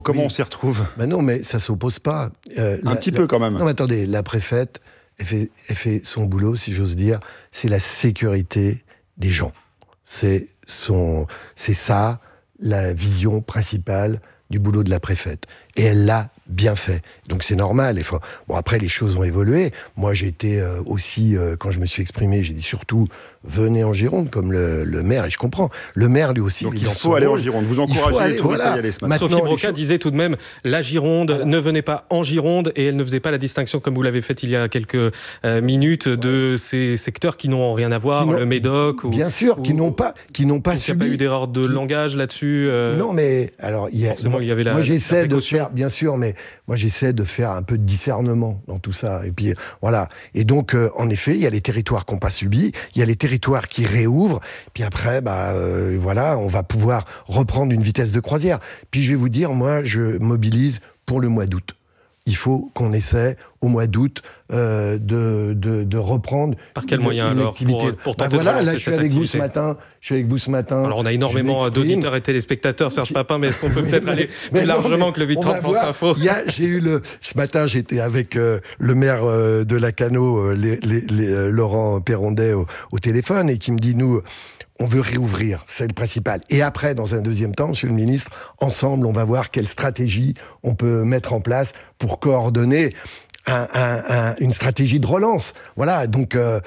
Comment on s'y retrouve ? Non, mais ça s'oppose pas. Un petit peu quand même. Non, mais attendez, la préfète, elle fait son boulot, si j'ose dire. C'est la sécurité des gens. C'est ça, la vision principale du boulot de la préfète. Et elle l'a bien fait. Donc c'est normal. Bon, après, les choses ont évolué. Moi, j'ai été aussi, quand je me suis exprimé, j'ai dit surtout, venez en Gironde, comme le maire, et je comprends. Le maire, lui aussi, donc il faut aller en Gironde. Vous encouragez les touristes à y aller ce matin. Sophie Broca disait tout de même, la Gironde, ne venez pas en Gironde, et elle ne faisait pas la distinction, comme vous l'avez fait il y a quelques minutes, de ces secteurs qui n'ont rien à voir, le Médoc. Bien sûr, qui n'ont pas subi. Il n'y a pas eu d'erreur de langage là-dessus. Non, mais alors, il y avait moi, j'essaie de faire, bien sûr, mais moi, j'essaie de faire un peu de discernement dans tout ça. Et puis, voilà. Et donc, en effet, il y a les territoires qui n'ont pas subi, il y a les territoires qui réouvrent, puis après, voilà, on va pouvoir reprendre une vitesse de croisière. Puis, je vais vous dire, moi, je mobilise pour le mois d'août. Il faut qu'on essaie au mois d'août de reprendre. Par quel moyen alors pour tenter de là, je suis avec vous ce matin. Alors on a énormément d'auditeurs et téléspectateurs, Serge Papin, mais est-ce qu'on peut peut-être aller plus largement que le 8h30 France Info ? Ce matin, j'étais avec le maire de Lacanau, Laurent Perrondet, au téléphone, et qui me dit, nous, on veut réouvrir, c'est le principal. Et après, dans un deuxième temps, monsieur le ministre, ensemble, on va voir quelle stratégie on peut mettre en place pour coordonner une stratégie de relance. Voilà, donc là,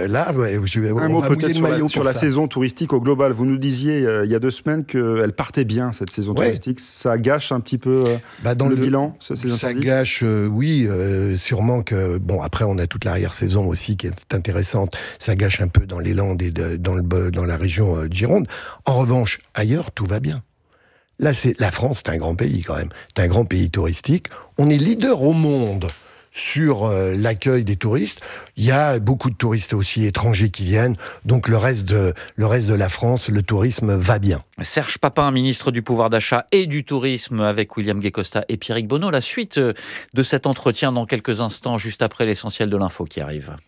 un mot peut-être sur la saison touristique au global. Vous nous disiez il y a 2 semaines qu'elle partait bien, cette saison touristique. Ça gâche un petit peu dans le bilan, ça gâche, oui, sûrement que... Bon, après, on a toute l'arrière-saison aussi qui est intéressante. Ça gâche un peu dans les Landes et dans la région de Gironde. En revanche, ailleurs, tout va bien. Là, la France, c'est un grand pays quand même. C'est un grand pays touristique. On est leader au monde sur l'accueil des touristes. Il y a beaucoup de touristes aussi étrangers qui viennent. Donc le reste de la France, le tourisme va bien. Serge Papin, ministre du pouvoir d'achat et du tourisme, avec William Guy-Costa et Pierrick Bonneau. La suite de cet entretien dans quelques instants, juste après l'essentiel de l'info qui arrive.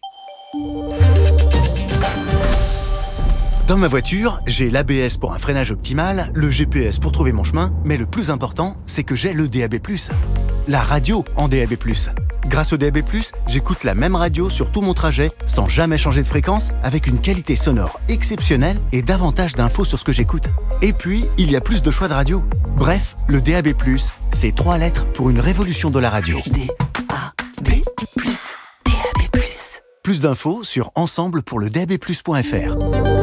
Dans ma voiture, j'ai l'ABS pour un freinage optimal, le GPS pour trouver mon chemin, mais le plus important, c'est que j'ai le DAB+, la radio en DAB+. Grâce au DAB+, j'écoute la même radio sur tout mon trajet, sans jamais changer de fréquence, avec une qualité sonore exceptionnelle et davantage d'infos sur ce que j'écoute. Et puis, il y a plus de choix de radio. Bref, le DAB+, c'est 3 lettres pour une révolution de la radio. DAB+, DAB+. Plus d'infos sur ensemblepourledabplus.fr.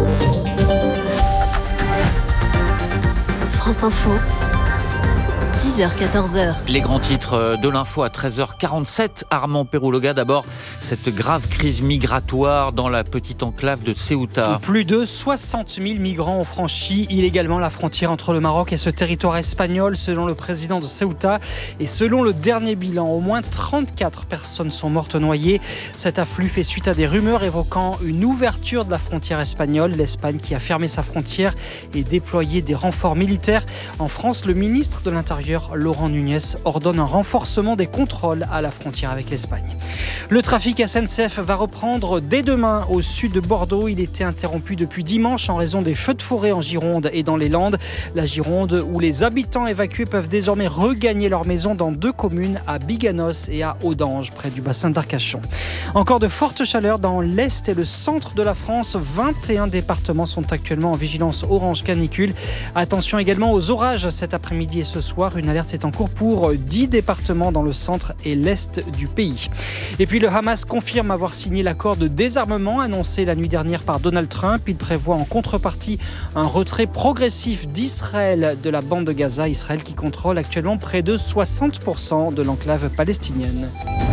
France Info, 10h-14h. Les grands titres de l'info à 13h47. Armand Perrouloga, d'abord, cette grave crise migratoire dans la petite enclave de Ceuta. Plus de 60 000 migrants ont franchi illégalement la frontière entre le Maroc et ce territoire espagnol, selon le président de Ceuta. Et selon le dernier bilan, au moins 34 personnes sont mortes noyées. Cet afflux fait suite à des rumeurs évoquant une ouverture de la frontière espagnole. L'Espagne qui a fermé sa frontière et déployé des renforts militaires. En France, le ministre de l'Intérieur, Laurent Nunez, ordonne un renforcement des contrôles à la frontière avec l'Espagne. Le trafic SNCF va reprendre dès demain au sud de Bordeaux. Il était interrompu depuis dimanche en raison des feux de forêt en Gironde et dans les Landes. La Gironde où les habitants évacués peuvent désormais regagner leur maison dans 2 communes, à Biganos et à Audange, près du bassin d'Arcachon. Encore de fortes chaleurs dans l'est et le centre de la France. 21 départements sont actuellement en vigilance orange canicule. Attention également aux orages cet après-midi et ce soir. Une alerte est en cours pour 10 départements dans le centre et l'est du pays. Et puis le Hamas confirme avoir signé l'accord de désarmement annoncé la nuit dernière par Donald Trump. Il prévoit en contrepartie un retrait progressif d'Israël de la bande de Gaza. Israël qui contrôle actuellement près de 60% de l'enclave palestinienne.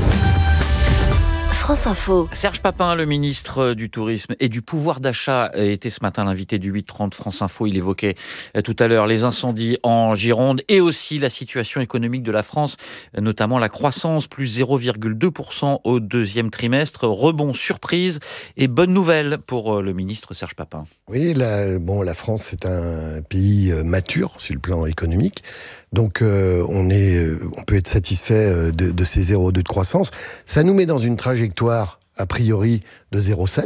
France Info. Serge Papin, le ministre du Tourisme et du Pouvoir d'achat, était ce matin l'invité du 8h30 France Info. Il évoquait tout à l'heure les incendies en Gironde et aussi la situation économique de la France, notamment la croissance, plus 0,2% au 2e trimestre. Rebond, surprise et bonne nouvelle pour le ministre Serge Papin. Oui, la France, c'est un pays mature sur le plan économique. Donc on peut être satisfait de ces 0,2 de croissance. Ça nous met dans une trajectoire a priori de 0,7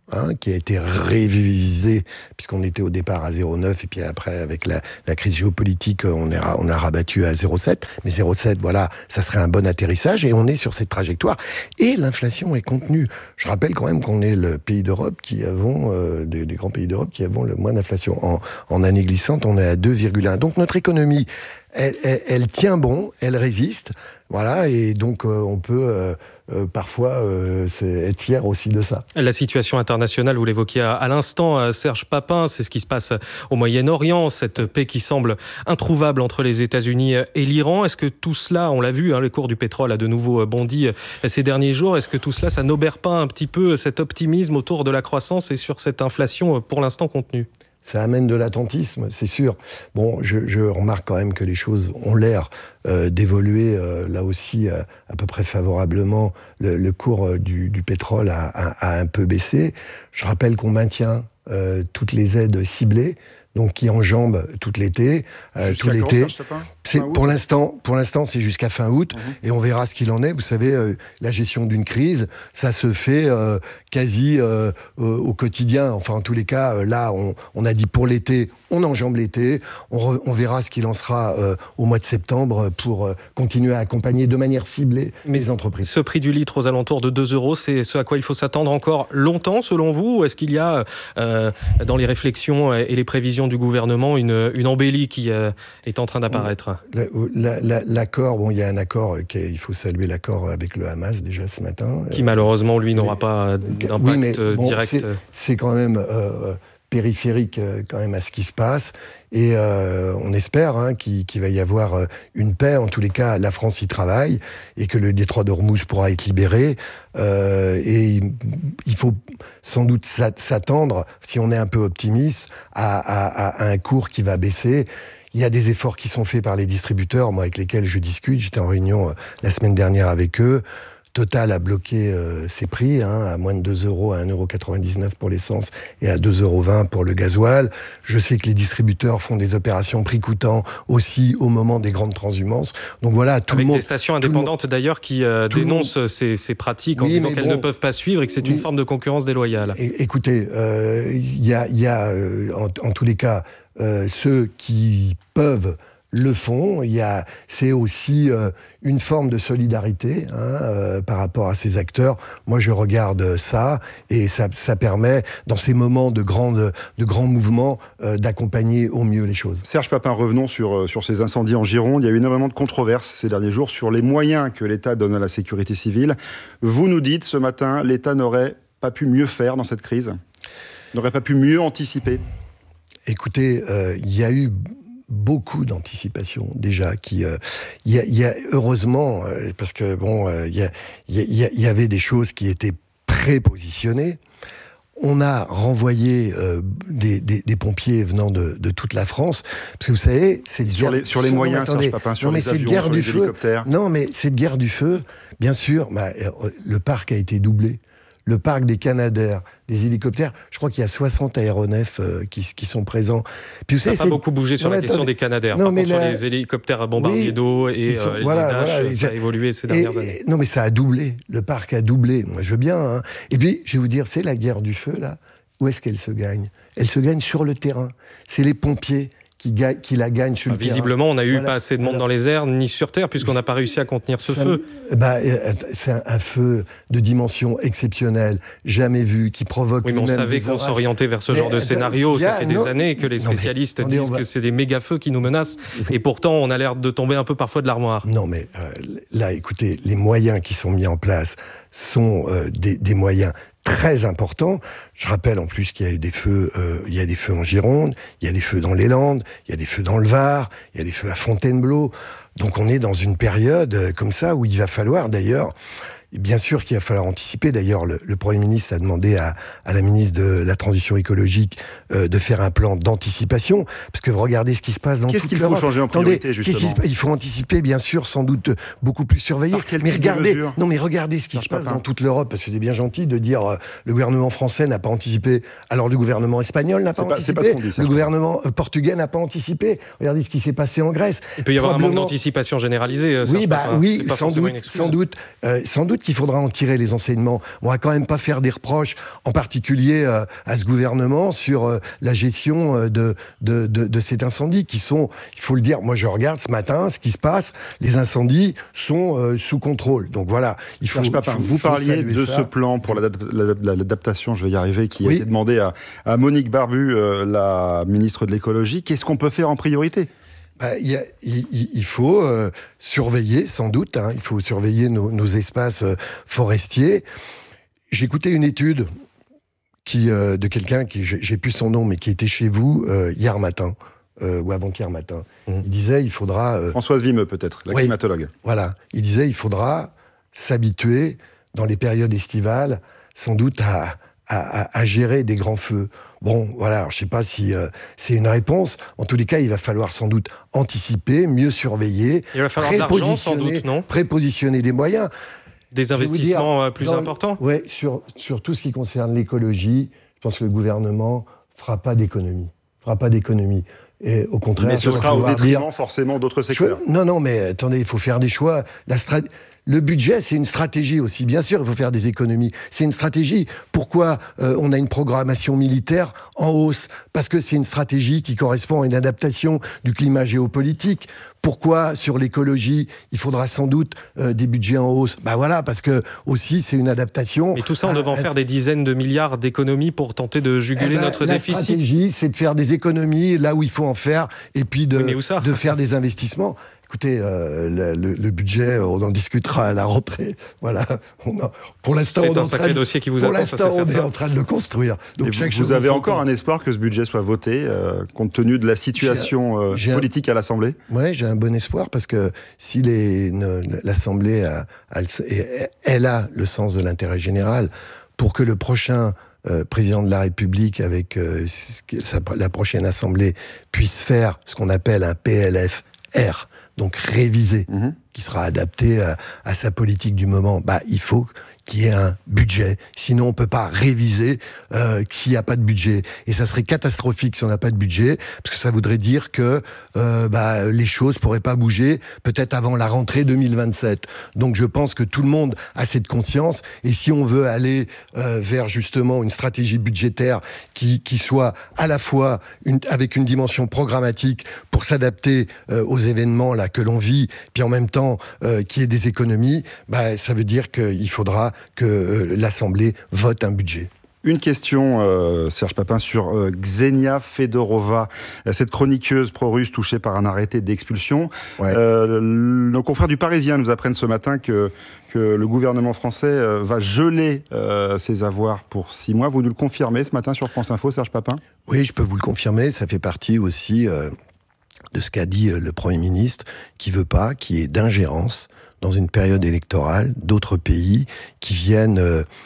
qui a été révisé, puisqu'on était au départ à 0,9, et puis après, avec la crise géopolitique, on a rabattu à 0,7. Mais 0,7, voilà, ça serait un bon atterrissage, et on est sur cette trajectoire. Et l'inflation est contenue. Je rappelle quand même qu'on est le pays d'Europe qui avons, des grands pays d'Europe qui avons le moins d'inflation. En année glissante, on est à 2,1. Donc notre économie, elle tient bon, elle résiste, voilà, et donc on peut parfois être fier aussi de ça. La situation internationale, vous l'évoquiez à l'instant, Serge Papin, c'est ce qui se passe au Moyen-Orient, cette paix qui semble introuvable entre les États-Unis et l'Iran. Est-ce que tout cela, on l'a vu, le cours du pétrole a de nouveau bondi ces derniers jours, est-ce que tout cela, ça n'obère pas un petit peu cet optimisme autour de la croissance et sur cette inflation pour l'instant contenue ? Ça amène de l'attentisme, c'est sûr. Bon, je remarque quand même que les choses ont l'air d'évoluer là aussi à peu près favorablement. Le cours du pétrole a un peu baissé. Je rappelle qu'on maintient toutes les aides ciblées, donc qui enjambent tout l'été. Tout l'été. Pour l'instant, c'est jusqu'à fin août, et on verra ce qu'il en est. Vous savez, la gestion d'une crise, ça se fait quasi au quotidien. Enfin, en tous les cas, là, on a dit pour l'été, on enjambe l'été. On verra ce qu'il en sera au mois de septembre pour continuer à accompagner de manière ciblée les entreprises. Ce prix du litre aux alentours de 2 €, c'est ce à quoi il faut s'attendre encore longtemps, selon vous ? Ou est-ce qu'il y a, dans les réflexions et les prévisions du gouvernement, une embellie qui est en train d'apparaître ? L'accord, bon, il y a un accord, il faut saluer l'accord avec le Hamas déjà ce matin. Qui malheureusement, lui, n'aura pas d'impact direct. C'est quand même périphérique quand même à ce qui se passe, et on espère qu'il va y avoir une paix. En tous les cas, la France y travaille, et que le détroit d'Ormuz pourra être libéré, et il faut sans doute s'attendre, si on est un peu optimiste, à un cours qui va baisser. Il y a des efforts qui sont faits par les distributeurs, moi, avec lesquels je discute. J'étais en réunion la semaine dernière avec eux. Total a bloqué ses prix, à moins de 2 €, à 1,99 € pour l'essence et à 2,20 € pour le gasoil. Je sais que les distributeurs font des opérations prix coûtant aussi au moment des grandes transhumances. Donc voilà, tout le monde... Avec des stations indépendantes d'ailleurs qui dénoncent ces pratiques en disant qu'elles ne peuvent pas suivre et que c'est une forme de concurrence déloyale. Écoutez, il y a en tous les cas ceux qui peuvent le font. C'est aussi une forme de solidarité par rapport à ces acteurs. Moi, je regarde ça, et ça permet, dans ces moments de grands mouvements, d'accompagner au mieux les choses. Serge Papin, revenons sur ces incendies en Gironde. Il y a eu énormément de controverses ces derniers jours sur les moyens que l'État donne à la sécurité civile. Vous nous dites ce matin, l'État n'aurait pas pu mieux faire dans cette crise ? N'aurait pas pu mieux anticiper ? Écoutez, il y a eu beaucoup d'anticipation déjà. Il y a heureusement, parce que bon, il y avait des choses qui étaient prépositionnées. On a renvoyé des pompiers venant de toute la France, parce que vous savez, c'est sur les moyens, Serge Papin, sur les avions, sur les hélicoptères. Non, mais cette guerre du feu, bien sûr, le parc a été doublé. Le parc des Canadair, des hélicoptères, je crois qu'il y a 60 aéronefs qui sont présents. Puis, ça n'a pas beaucoup bougé sur la question des Canadair. Par contre, sur les hélicoptères à bombardier d'eau et les Dash, ça a évolué ces dernières années. Non, mais ça a doublé. Le parc a doublé. Moi, je veux bien. Et puis, je vais vous dire, c'est la guerre du feu, là. Où est-ce qu'elle se gagne ? Elle se gagne sur le terrain. C'est les pompiers qui la gagne sur le terrain. Visiblement, on n'a eu pas assez de monde dans les airs, ni sur terre, puisqu'on n'a pas réussi à contenir ce feu. C'est un feu de dimension exceptionnelle, jamais vu, qui provoque... Oui, mais on savait qu'on s'orientait vers ce genre de scénario. Ça fait des années que les spécialistes disent que c'est des méga-feux qui nous menacent, et pourtant, on a l'air de tomber un peu parfois de l'armoire. Non, mais là, écoutez, les moyens qui sont mis en place sont des moyens très important. Je rappelle en plus qu'il y a eu des feux, il y a des feux en Gironde, il y a des feux dans les Landes, il y a des feux dans le Var, il y a des feux à Fontainebleau. Donc on est dans une période comme ça où il va falloir d'ailleurs, et bien sûr qu'il va falloir anticiper. D'ailleurs, le Premier ministre a demandé à la ministre de la Transition écologique de faire un plan d'anticipation, parce que regardez ce qui se passe dans toute l'Europe. Qu'est-ce qu'il faut changer en priorité, justement ? Il faut anticiper, bien sûr, sans doute beaucoup plus surveiller. Mais regardez ce qui se passe dans toute l'Europe, parce que c'est bien gentil de dire le gouvernement français n'a pas anticipé, alors le gouvernement espagnol n'a pas anticipé, c'est pas ce qu'on dit, le gouvernement portugais n'a pas anticipé. Regardez ce qui s'est passé en Grèce. Il peut y avoir un manque d'anticipation généralisée. Oui, sans doute. doute qu'il faudra en tirer les enseignements. On va quand même pas faire des reproches, en particulier à ce gouvernement, sur la gestion de cet incendie, qui sont, il faut le dire, moi je regarde ce matin ce qui se passe, les incendies sont sous contrôle. Donc voilà, vous parliez de ce plan pour l'adaptation, je vais y arriver, qui a été demandé à Monique Barbu, la ministre de l'écologie. Qu'est-ce qu'on peut faire en priorité ? Il faut surveiller, sans doute, il faut surveiller nos espaces forestiers. J'ai écouté une étude de quelqu'un qui, j'ai plus son nom, mais qui était chez vous hier matin, ou avant-hier matin. Il disait, il faudra... Françoise Vimeux, peut-être, la climatologue. Voilà, il disait, il faudra s'habituer, dans les périodes estivales, sans doute à gérer des grands feux. Bon, voilà, alors, je ne sais pas si c'est une réponse. En tous les cas, il va falloir sans doute anticiper, mieux surveiller, il va falloir de l'argent, sans doute, non ? Prépositionner des moyens. Des investissements plus importants ? Oui, sur tout ce qui concerne l'écologie, je pense que le gouvernement ne fera pas d'économie. Et au contraire, mais ce sera au détriment forcément d'autres secteurs. Non, mais attendez, il faut faire des choix. Le budget, c'est une stratégie aussi. Bien sûr, il faut faire des économies. C'est une stratégie. Pourquoi on a une programmation militaire en hausse ? Parce que c'est une stratégie qui correspond à une adaptation du climat géopolitique. Pourquoi, sur l'écologie, il faudra sans doute des budgets en hausse ? Voilà, parce que aussi, c'est une adaptation. Mais tout ça en devant faire des dizaines de milliards d'économies pour tenter de juguler notre déficit. La stratégie, c'est de faire des économies là où il faut en faire, et puis de faire des investissements. Écoutez, le budget, on en discutera à la rentrée. Voilà. Pour l'instant, c'est un sacré dossier qui vous attend. Pour l'instant, on est en train de le construire. Donc, vous avez encore un espoir que ce budget soit voté, compte tenu de la situation politique à l'Assemblée ? Oui, j'ai un bon espoir, parce que si l'Assemblée elle a le sens de l'intérêt général, pour que le prochain président de la République, avec la prochaine Assemblée, puisse faire ce qu'on appelle un PLFR, donc révisé, qui sera adapté à sa politique du moment, il faut qu'il y ait un budget. Sinon, on ne peut pas réviser s'il n'y a pas de budget. Et ça serait catastrophique si on n'a pas de budget, parce que ça voudrait dire que les choses ne pourraient pas bouger, peut-être avant la rentrée 2027. Donc je pense que tout le monde a cette conscience, et si on veut aller vers justement une stratégie budgétaire qui soit à la fois avec une dimension programmatique pour s'adapter aux événements là que l'on vit, puis en même temps qu'il y ait des économies, ça veut dire qu'il faudra que l'Assemblée vote un budget. Une question, Serge Papin, sur Ksenia Fedorova, cette chroniqueuse pro-russe touchée par un arrêté d'expulsion. Ouais. Nos confrères du Parisien nous apprennent ce matin que le gouvernement français va geler ses avoirs pour 6 mois. Vous nous le confirmez ce matin sur France Info, Serge Papin ? Oui, je peux vous le confirmer. Ça fait partie aussi de ce qu'a dit le Premier ministre, qui veut pas qu'il y ait d'ingérence dans une période électorale d'autres pays qui viennent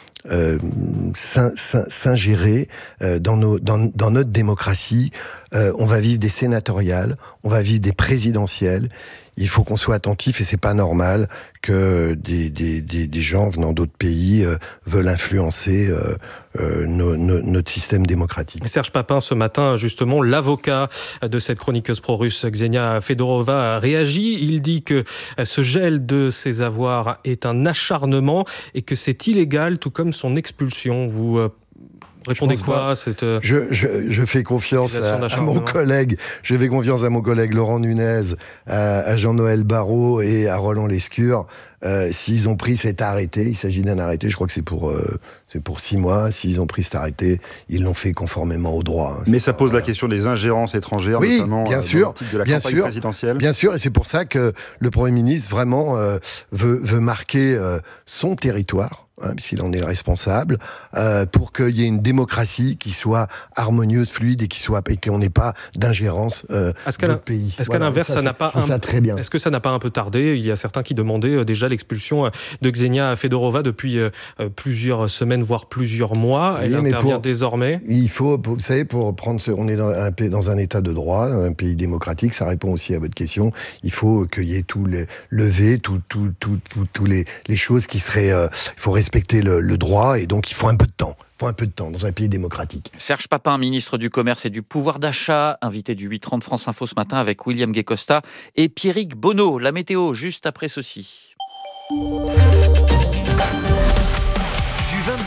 s'ingérer dans notre démocratie. On va vivre des sénatoriales, on va vivre des présidentielles. Il faut qu'on soit attentif, et c'est pas normal que des gens venant d'autres pays veulent influencer notre système démocratique. Serge Papin, ce matin, justement, l'avocat de cette chroniqueuse pro-russe, Ksenia Fedorova, a réagi. Il dit que ce gel de ses avoirs est un acharnement et que c'est illégal, tout comme son expulsion. Vous répondez quoi à cette je fais confiance à mon collègue. Je fais confiance à mon collègue Laurent Nunez, à Jean-Noël Barrot et à Roland Lescure. S'ils ont pris cet arrêté, il s'agit d'un arrêté, je crois que c'est pour 6 mois. S'ils ont pris cet arrêté, ils l'ont fait conformément au droit. Mais ça pose la question des ingérences étrangères, notamment bien sûr, de la campagne présidentielle. Bien sûr, et c'est pour ça que le Premier ministre vraiment veut marquer son territoire, puisqu'il en est responsable, pour qu'il y ait une démocratie qui soit harmonieuse, fluide, et qu'on n'ait pas d'ingérence d'autres pays. Est-ce qu'à l'inverse, ça n'a pas très bien. Est-ce que ça n'a pas un peu tardé ? Il y a certains qui demandaient déjà l'expulsion de Ksenia Fedorova depuis plusieurs semaines, voire plusieurs mois. Elle intervient désormais. Il faut, vous savez, on est dans un état de droit, un pays démocratique, ça répond aussi à votre question. Il faut qu'il y ait tout levé, tous les choses qui seraient... il faut respecter le droit, et donc il faut un peu de temps. Dans un pays démocratique. Serge Papin, ministre du Commerce et du Pouvoir d'achat, invité du 8h30 France Info ce matin avec William Guécosta et Pierrick Bonneau. La météo, juste après ceci.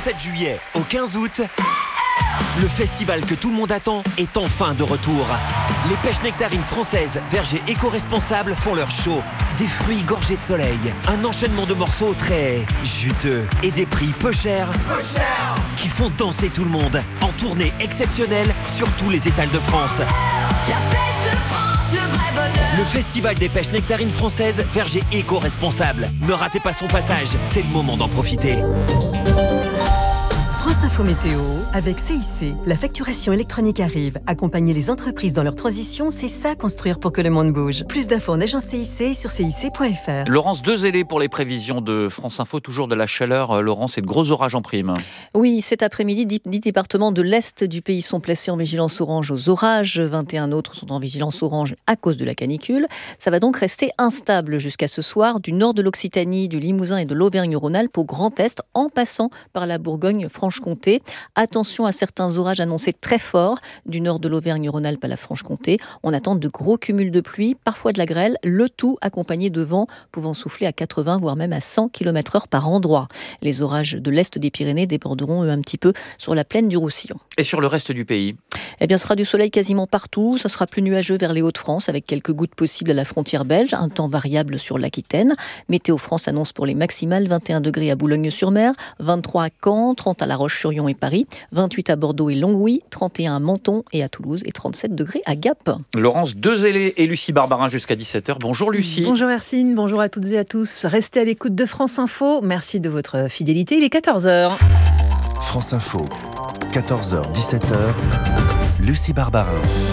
7 juillet au 15 août, le festival que tout le monde attend est enfin de retour. Les pêches nectarines françaises, vergers éco-responsables font leur show. Des fruits gorgés de soleil, un enchaînement de morceaux très juteux et des prix peu chers qui font danser tout le monde en tournée exceptionnelle sur tous les étals de France. La pêche de France, le vrai bonheur. Le festival des pêches nectarines françaises, vergers éco-responsables. Ne ratez pas son passage, c'est le moment d'en profiter. France Info Météo, avec CIC. La facturation électronique arrive. Accompagner les entreprises dans leur transition, c'est ça, construire pour que le monde bouge. Plus d'infos en agence CIC sur cic.fr. Laurence, 2 zélés pour les prévisions de France Info, toujours de la chaleur. Laurence, et de gros orages en prime. Oui, cet après-midi, 10 départements de l'Est du pays sont placés en vigilance orange aux orages. 21 autres sont en vigilance orange à cause de la canicule. Ça va donc rester instable jusqu'à ce soir, du nord de l'Occitanie, du Limousin et de l'Auvergne-Rhône-Alpes au Grand Est, en passant par la Bourgogne-Franche-Comté. Attention à certains orages annoncés très forts du nord de l'Auvergne-Rhône-Alpes à la Franche-Comté. On attend de gros cumuls de pluie, parfois de la grêle, le tout accompagné de vents pouvant souffler à 80 voire même à 100 km/h par endroit. Les orages de l'est des Pyrénées déborderont un petit peu sur la plaine du Roussillon. Et sur le reste du pays ? Eh bien, ce sera du soleil quasiment partout. Ça sera plus nuageux vers les Hauts-de-France avec quelques gouttes possibles à la frontière belge. Un temps variable sur l'Aquitaine. Météo France annonce pour les maximales 21 degrés à Boulogne-sur-Mer, 23 à Caen, 30 à La Roche-sur-Yon et Paris, 28 à Bordeaux et Longwy, 31 à Menton et à Toulouse et 37 degrés à Gap. Laurence, 2 zélés et Lucie Barbarin jusqu'à 17h. Bonjour Lucie. Bonjour Hercine, bonjour à toutes et à tous. Restez à l'écoute de France Info. Merci de votre fidélité. Il est 14h. France Info, 14h, 17h. Lucie Barbarin.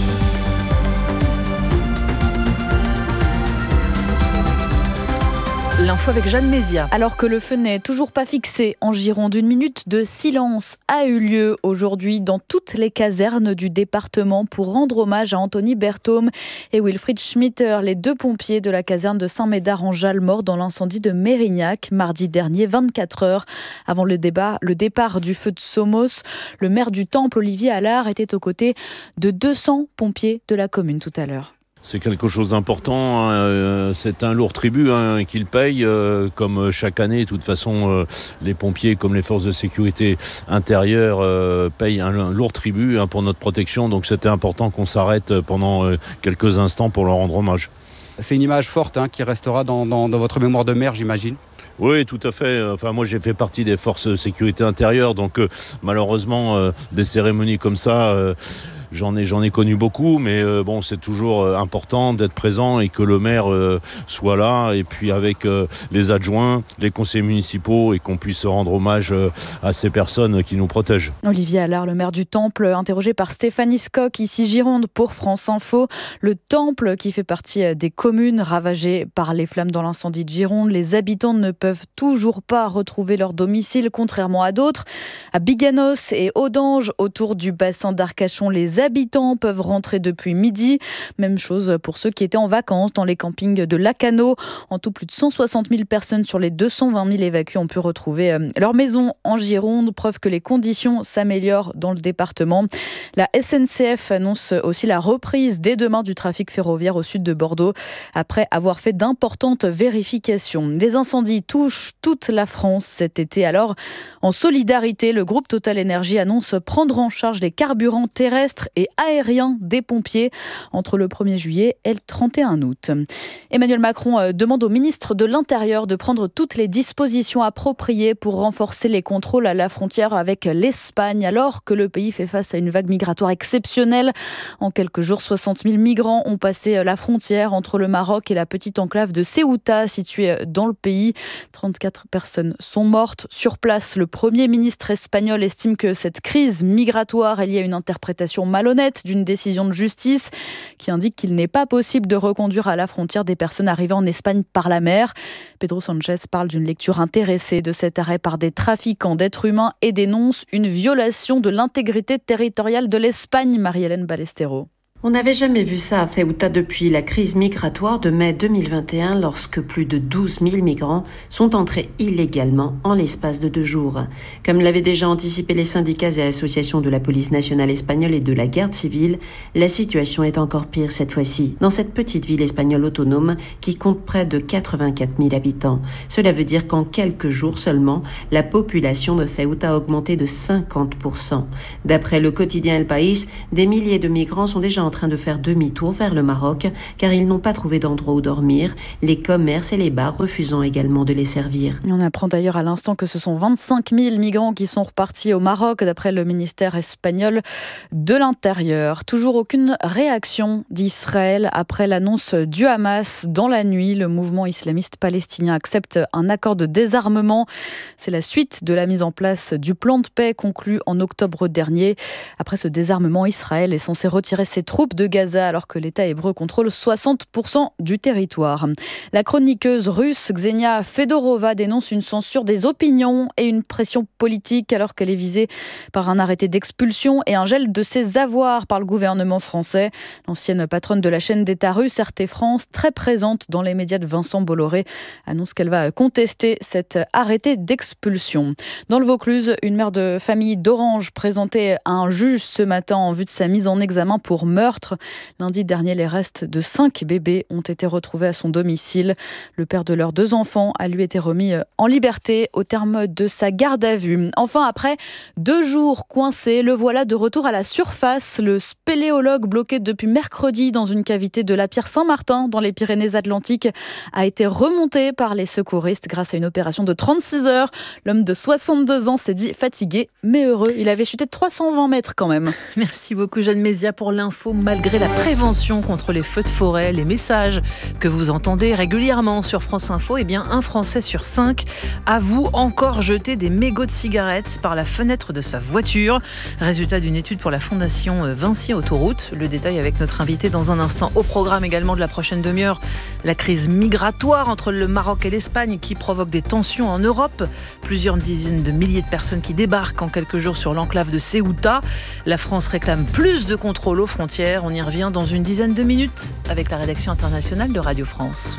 L'info avec Jeanne Mézia. Alors que le feu n'est toujours pas fixé en Gironde, une minute de silence a eu lieu aujourd'hui dans toutes les casernes du département pour rendre hommage à Anthony Berthaume et Wilfried Schmitter, les 2 pompiers de la caserne de Saint-Médard en Jalles, morts dans l'incendie de Mérignac mardi dernier, 24 heures avant le départ du feu de Somos. Le maire du Temple, Olivier Allard, était aux côtés de 200 pompiers de la commune tout à l'heure. C'est quelque chose d'important, c'est un lourd tribut qu'ils payent, comme chaque année. De toute façon, les pompiers comme les forces de sécurité intérieure payent un lourd tribut pour notre protection. Donc c'était important qu'on s'arrête pendant quelques instants pour leur rendre hommage. C'est une image forte qui restera dans votre mémoire de maire, j'imagine. Oui, tout à fait. Enfin, moi, j'ai fait partie des forces de sécurité intérieure. Donc malheureusement, des cérémonies comme ça... J'en ai connu beaucoup, mais bon, c'est toujours important d'être présent et que le maire soit là, et puis avec les adjoints, les conseillers municipaux, et qu'on puisse rendre hommage à ces personnes qui nous protègent. Olivier Allard, le maire du Temple, interrogé par Stéphanie Scocq, ici Gironde, pour France Info. Le Temple, qui fait partie des communes ravagées par les flammes dans l'incendie de Gironde, les habitants ne peuvent toujours pas retrouver leur domicile, contrairement à d'autres. À Biganos et Audange, autour du bassin d'Arcachon, les habitants peuvent rentrer depuis midi. Même chose pour ceux qui étaient en vacances dans les campings de Lacano. En tout, plus de 160 000 personnes sur les 220 000 évacués ont pu retrouver leur maison en Gironde. Preuve que les conditions s'améliorent dans le département. La SNCF annonce aussi la reprise dès demain du trafic ferroviaire au sud de Bordeaux après avoir fait d'importantes vérifications. Les incendies touchent toute la France cet été. Alors, en solidarité, le groupe Total Énergie annonce prendre en charge les carburants terrestres et aériens des pompiers entre le 1er juillet et le 31 août. Emmanuel Macron demande au ministre de l'Intérieur de prendre toutes les dispositions appropriées pour renforcer les contrôles à la frontière avec l'Espagne, alors que le pays fait face à une vague migratoire exceptionnelle. En quelques jours, 60 000 migrants ont passé la frontière entre le Maroc et la petite enclave de Ceuta, située dans le pays. 34 personnes sont mortes sur place. Le Premier ministre espagnol estime que cette crise migratoire est liée à une interprétation malhonnête d'une décision de justice qui indique qu'il n'est pas possible de reconduire à la frontière des personnes arrivées en Espagne par la mer. Pedro Sanchez parle d'une lecture intéressée de cet arrêt par des trafiquants d'êtres humains et dénonce une violation de l'intégrité territoriale de l'Espagne. Marie-Hélène Ballesteros. On n'avait jamais vu ça à Ceuta depuis la crise migratoire de mai 2021, lorsque plus de 12 000 migrants sont entrés illégalement en l'espace de 2 jours. Comme l'avaient déjà anticipé les syndicats et associations de la police nationale espagnole et de la garde civile, la situation est encore pire cette fois-ci, dans cette petite ville espagnole autonome qui compte près de 84 000 habitants. Cela veut dire qu'en quelques jours seulement, la population de Ceuta a augmenté de 50%. D'après le quotidien El País, des milliers de migrants sont déjà en train de faire demi-tour vers le Maroc car ils n'ont pas trouvé d'endroit où dormir, les commerces et les bars refusant également de les servir. On apprend d'ailleurs à l'instant que ce sont 25 000 migrants qui sont repartis au Maroc d'après le ministère espagnol de l'Intérieur. Toujours aucune réaction d'Israël après l'annonce du Hamas dans la nuit. Le mouvement islamiste palestinien accepte un accord de désarmement. C'est la suite de la mise en place du plan de paix conclu en octobre dernier. Après ce désarmement, Israël est censé retirer ses troupes de Gaza alors que l'État hébreu contrôle 60% du territoire. La chroniqueuse russe Ksenia Fedorova dénonce une censure des opinions et une pression politique alors qu'elle est visée par un arrêté d'expulsion et un gel de ses avoirs par le gouvernement français. L'ancienne patronne de la chaîne d'État russe RT France, très présente dans les médias de Vincent Bolloré, annonce qu'elle va contester cet arrêté d'expulsion. Dans le Vaucluse, une mère de famille d'Orange présentait à un juge ce matin en vue de sa mise en examen pour meurtre. Lundi dernier, les restes de 5 bébés ont été retrouvés à son domicile. Le père de leurs 2 enfants a lui été remis en liberté au terme de sa garde à vue. Enfin, après 2 jours coincés, le voilà de retour à la surface. Le spéléologue bloqué depuis mercredi dans une cavité de la Pierre Saint-Martin dans les Pyrénées-Atlantiques a été remonté par les secouristes grâce à une opération de 36 heures. L'homme de 62 ans s'est dit fatigué mais heureux. Il avait chuté de 320 mètres quand même. Merci beaucoup Jeanne Mézia pour l'info. Malgré la prévention contre les feux de forêt, les messages que vous entendez régulièrement sur France Info, eh bien, 1 Français sur 5 avoue encore jeter des mégots de cigarettes par la fenêtre de sa voiture. Résultat d'une étude pour la Fondation Vinci Autoroute. Le détail avec notre invité dans un instant. Au programme également de la prochaine demi-heure, la crise migratoire entre le Maroc et l'Espagne qui provoque des tensions en Europe. Plusieurs dizaines de milliers de personnes qui débarquent en quelques jours sur l'enclave de Ceuta. La France réclame plus de contrôle aux frontières. On y revient dans une dizaine de minutes avec la rédaction internationale de Radio France.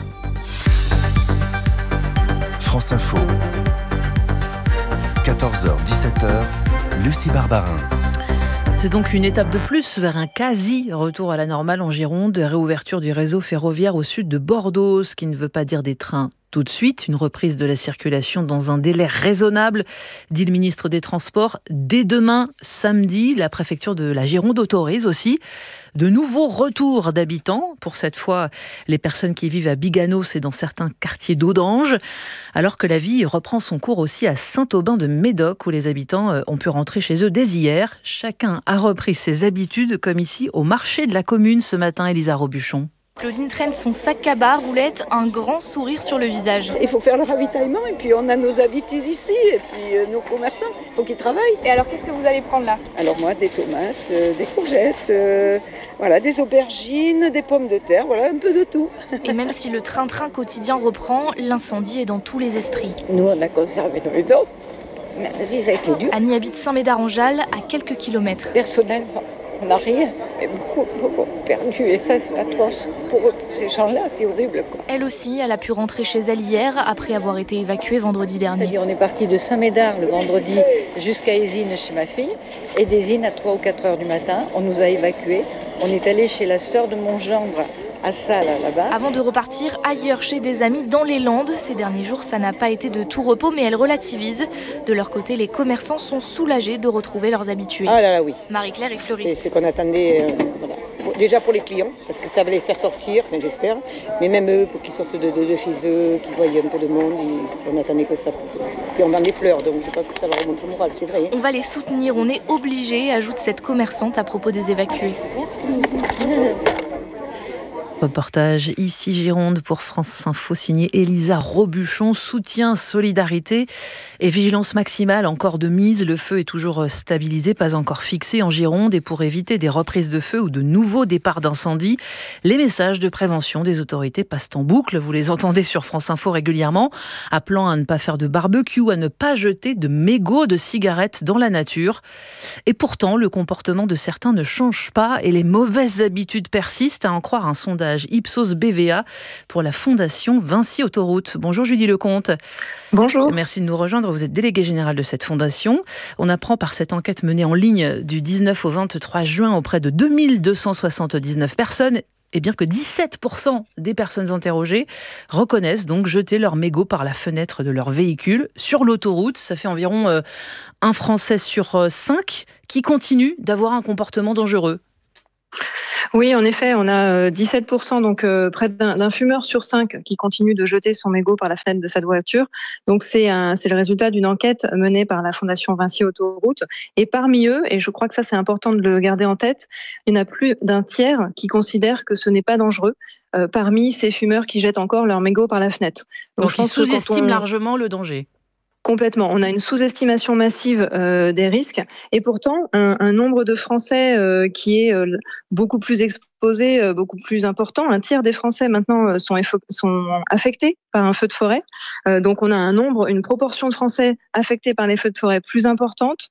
France Info. 14h-17h, Lucie Barbarin. C'est donc une étape de plus vers un quasi-retour à la normale en Gironde, réouverture du réseau ferroviaire au sud de Bordeaux, ce qui ne veut pas dire des trains tout de suite, une reprise de la circulation dans un délai raisonnable, dit le ministre des Transports. Dès demain, samedi, la préfecture de la Gironde autorise aussi de nouveaux retours d'habitants. Pour cette fois, les personnes qui vivent à Biganos et dans certains quartiers d'Audange, alors que la vie reprend son cours aussi à Saint-Aubin-de-Médoc, où les habitants ont pu rentrer chez eux dès hier. Chacun a repris ses habitudes, comme ici au marché de la commune ce matin, Elisa Robuchon. Claudine traîne son sac à bar, roulette, un grand sourire sur le visage. Il faut faire le ravitaillement et puis on a nos habitudes ici et puis nos commerçants, il faut qu'ils travaillent. Et alors qu'est-ce que vous allez prendre là? Alors moi des tomates, des courgettes, voilà, des aubergines, des pommes de terre, voilà un peu de tout. Et même si le train-train quotidien reprend, l'incendie est dans tous les esprits. Nous on a conservé nos dents, mais si ça a été dur. Annie habite Saint-Médard-en-Jalles, à quelques kilomètres. Personnellement, on n'a rien, mais beaucoup perdu et ça c'est atroce. Pour eux, pour ces gens-là, c'est horrible, quoi. Elle aussi, elle a pu rentrer chez elle hier après avoir été évacuée vendredi dernier. C'est-à-dire, on est parti de Saint-Médard le vendredi jusqu'à Ésine chez ma fille et d'Ésine à 3 ou 4 heures du matin, on nous a évacués. On est allé chez la sœur de mon gendre à Salles, là-bas. Avant de repartir ailleurs chez des amis dans les Landes. Ces derniers jours, ça n'a pas été de tout repos, mais elle relativise. De leur côté, les commerçants sont soulagés de retrouver leurs habitués. Ah là là, oui. Marie-Claire est fleuriste. C'est ce qu'on attendait, voilà. Déjà pour les clients, parce que ça va les faire sortir, enfin, j'espère, mais même eux, pour qu'ils sortent de chez eux, qu'ils voient un peu de monde, on attendait que ça. Puis on vend des fleurs, donc je pense que ça va remonter le moral, c'est vrai. On va les soutenir, on est obligés, ajoute cette commerçante à propos des évacués. Reportage ici Gironde pour France Info signé Elisa Robuchon. Soutien, solidarité et vigilance maximale encore de mise. Le feu est toujours stabilisé, pas encore fixé en Gironde. Et pour éviter des reprises de feu ou de nouveaux départs d'incendie, les messages de prévention des autorités passent en boucle. Vous les entendez sur France Info régulièrement, appelant à ne pas faire de barbecue, à ne pas jeter de mégots de cigarettes dans la nature. Et pourtant, le comportement de certains ne change pas et les mauvaises habitudes persistent, à en croire un sondage Ipsos BVA pour la Fondation Vinci Autoroute. Bonjour Julie Lecomte. Bonjour. Merci de nous rejoindre. Vous êtes déléguée générale de cette fondation. On apprend par cette enquête menée en ligne du 19 au 23 juin auprès de 2279 personnes eh bien que 17% des personnes interrogées reconnaissent donc jeter leurs mégots par la fenêtre de leur véhicule sur l'autoroute. Ça fait environ un Français sur 5 qui continue d'avoir un comportement dangereux. Oui, en effet, on a 17%, donc près d'un fumeur sur 5 qui continue de jeter son mégot par la fenêtre de sa voiture. Donc c'est le résultat d'une enquête menée par la Fondation Vinci Autoroute. Et parmi eux, et je crois que ça c'est important de le garder en tête, il y en a plus d'un tiers qui considèrent que ce n'est pas dangereux parmi ces fumeurs qui jettent encore leur mégot par la fenêtre. Donc ils sous-estiment largement le danger. Complètement. On a une sous-estimation massive des risques et pourtant un nombre de Français qui est beaucoup plus exposé, beaucoup plus important. Un tiers des Français maintenant sont affectés par un feu de forêt. Donc on a une proportion de Français affectés par les feux de forêt plus importante.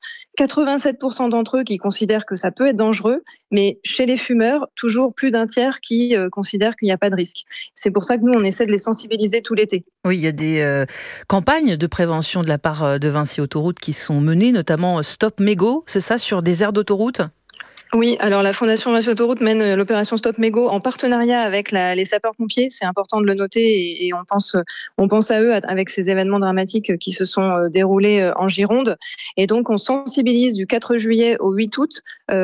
87% d'entre eux qui considèrent que ça peut être dangereux, mais chez les fumeurs, toujours plus d'un tiers qui considèrent qu'il n'y a pas de risque. C'est pour ça que nous, on essaie de les sensibiliser tout l'été. Oui, il y a des campagnes de prévention de la part de Vinci Autoroute qui sont menées, notamment Stop Mégots, c'est ça, sur des aires d'autoroute ? Oui, alors la Fondation Vinci Autoroute mène l'opération Stop Mégots en partenariat avec les sapeurs-pompiers. C'est important de le noter et on pense à eux avec ces événements dramatiques qui se sont déroulés en Gironde. Et donc on sensibilise du 4 juillet au 8 août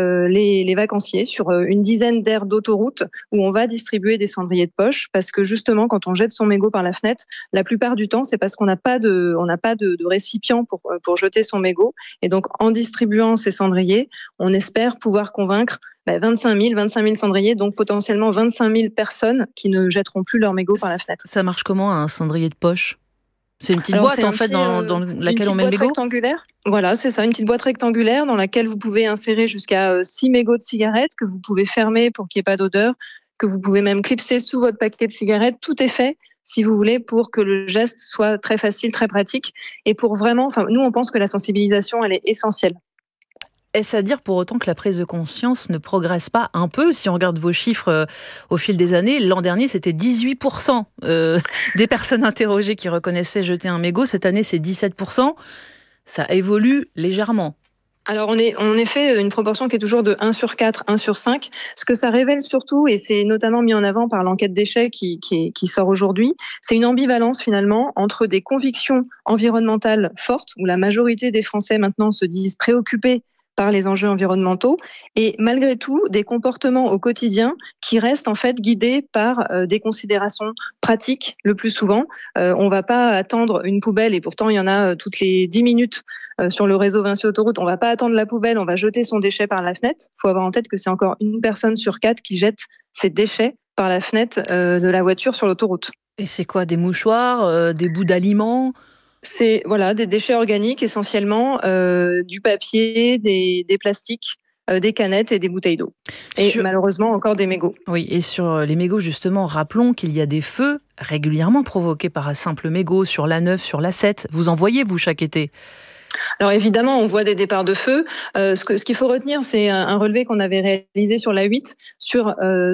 les vacanciers sur une dizaine d'aires d'autoroute où on va distribuer des cendriers de poche parce que justement quand on jette son mégot par la fenêtre, la plupart du temps c'est parce qu'on n'a pas de récipient pour jeter son mégot. Et donc en distribuant ces cendriers, on espère pouvoir convaincre 25 000 cendriers, donc potentiellement 25 000 personnes qui ne jetteront plus leur mégot par la fenêtre. Ça marche comment un cendrier de poche ? C'est une petite boîte en fait dans laquelle on met le mégot ? Rectangulaire. Voilà, c'est ça, une petite boîte rectangulaire dans laquelle vous pouvez insérer jusqu'à 6 mégots de cigarettes que vous pouvez fermer pour qu'il n'y ait pas d'odeur, que vous pouvez même clipser sous votre paquet de cigarettes. Tout est fait, si vous voulez, pour que le geste soit très facile, très pratique. Et pour vraiment, nous on pense que la sensibilisation, elle est essentielle. Est-ce à dire pour autant que la prise de conscience ne progresse pas un peu ? Si on regarde vos chiffres au fil des années, l'an dernier, c'était 18% des personnes interrogées qui reconnaissaient jeter un mégot. Cette année, c'est 17%. Ça évolue légèrement. Alors, on est en effet une proportion qui est toujours de 1 sur 4, 1 sur 5. Ce que ça révèle surtout, et c'est notamment mis en avant par l'enquête d'échec qui sort aujourd'hui, c'est une ambivalence finalement entre des convictions environnementales fortes, où la majorité des Français maintenant se disent préoccupés par les enjeux environnementaux et malgré tout des comportements au quotidien qui restent en fait guidés par des considérations pratiques le plus souvent. On va pas attendre une poubelle et pourtant il y en a toutes les 10 minutes sur le réseau Vinci Autoroute. On va pas attendre la poubelle, on va jeter son déchet par la fenêtre. Il faut avoir en tête que c'est encore une personne sur 4 qui jette ses déchets par la fenêtre de la voiture sur l'autoroute. Et c'est quoi, des mouchoirs, des bouts d'aliments ? C'est des déchets organiques essentiellement, du papier, des plastiques, des canettes et des bouteilles d'eau. Et malheureusement encore des mégots. Oui, et sur les mégots justement, rappelons qu'il y a des feux régulièrement provoqués par un simple mégot sur l'A9, sur l'A7. Vous en voyez, vous, chaque été ? Alors évidemment, on voit des départs de feu. Ce qu'il faut retenir, c'est un relevé qu'on avait réalisé sur l'A8 sur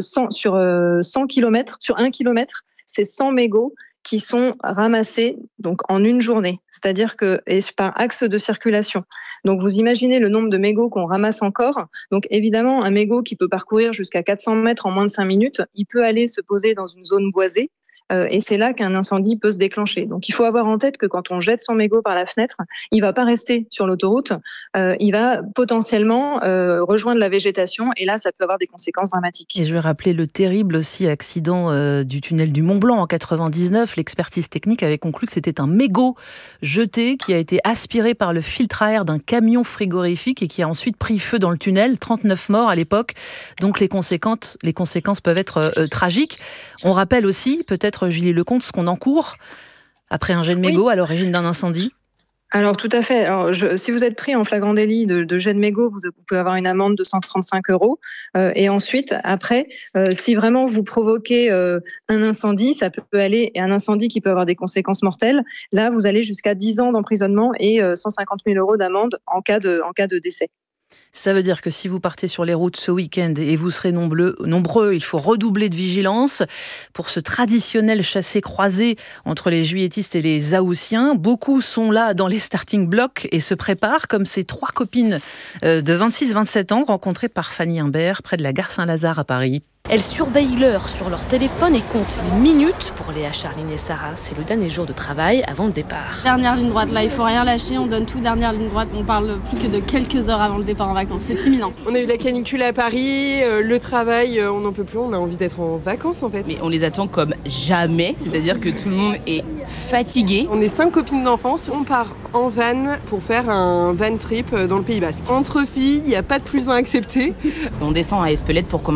100 km, sur 1 km, c'est 100 mégots qui sont ramassés donc en une journée, c'est-à-dire que par axe de circulation. Donc vous imaginez le nombre de mégots qu'on ramasse encore. Donc évidemment, un mégot qui peut parcourir jusqu'à 400 mètres en moins de 5 minutes, il peut aller se poser dans une zone boisée. et c'est là qu'un incendie peut se déclencher. Donc il faut avoir en tête que quand on jette son mégot par la fenêtre, il va pas rester sur l'autoroute, il va potentiellement rejoindre la végétation et là ça peut avoir des conséquences dramatiques. Et je vais rappeler le terrible aussi accident du tunnel du Mont-Blanc en 99. L'expertise technique avait conclu que c'était un mégot jeté qui a été aspiré par le filtre à air d'un camion frigorifique et qui a ensuite pris feu dans le tunnel. 39 morts à l'époque. Donc les conséquences peuvent être tragiques. On rappelle aussi, peut-être Julie Lecomte, ce qu'on encourt après un jet de mégot à l'origine d'un incendie. Alors tout à fait. Alors, si vous êtes pris en flagrant délit de jet de mégot, vous pouvez avoir une amende de 135 €. Et ensuite, après, si vraiment vous provoquez un incendie, ça peut aller, et un incendie qui peut avoir des conséquences mortelles, là vous allez jusqu'à 10 ans d'emprisonnement et 150 000 € d'amende en cas de décès. Ça veut dire que si vous partez sur les routes ce week-end et vous serez nombreux, il faut redoubler de vigilance pour ce traditionnel chassé-croisé entre les juilletistes et les Haussiens. Beaucoup sont là dans les starting blocks et se préparent, comme ces 3 copines de 26-27 ans rencontrées par Fanny Imbert près de la gare Saint-Lazare à Paris. Elles surveillent l'heure sur leur téléphone et comptent les minutes. Pour Léa, Charline et Sarah, c'est le dernier jour de travail avant le départ. Dernière ligne droite, là, il faut rien lâcher, on donne tout, dernière ligne droite. On parle plus que de quelques heures avant le départ en vacances, c'est imminent. On a eu la canicule à Paris, le travail, on n'en peut plus, on a envie d'être en vacances en fait. Mais on les attend comme jamais, c'est-à-dire que tout le monde est fatigué. On est 5 copines d'enfance, on part en van pour faire un van trip dans le Pays Basque. Entre filles, il n'y a pas de plus 1 accepté. On descend à Espelette pour commencer